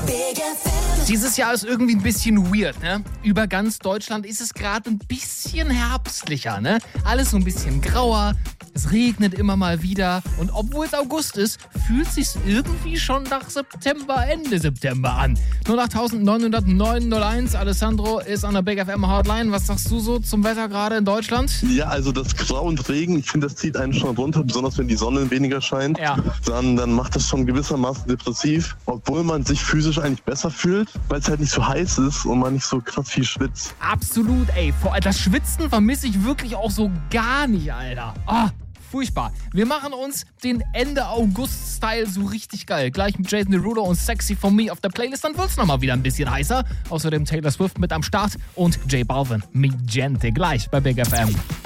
Dieses Jahr ist irgendwie ein bisschen weird, ne? Über ganz Deutschland ist es gerade ein bisschen herbstlicher, ne? Alles so ein bisschen grauer, es regnet immer mal wieder und obwohl es August ist, fühlt sich's irgendwie schon nach September, Ende September an. 0890901, Alessandro ist an der Big FM Hotline. Was sagst du so zum Wetter gerade in Deutschland? Ja, also das Grau und Regen, ich finde, das zieht einen schon runter, besonders wenn die Sonne weniger scheint. Ja. Dann macht das schon gewissermaßen depressiv, obwohl man sich physisch eigentlich besser fühlt, weil es halt nicht so heiß ist und man nicht so krass viel schwitzt. Absolut, ey. Das Schwitzen vermisse ich wirklich auch so gar nicht, Alter. Ah, furchtbar. Wir machen uns den Ende August-Style so richtig geil. Gleich mit Jason Derulo und Sexy For Me auf der Playlist. Dann wird's nochmal wieder ein bisschen heißer. Außerdem Taylor Swift mit am Start und J Balvin mit Gente. Gleich bei Big FM.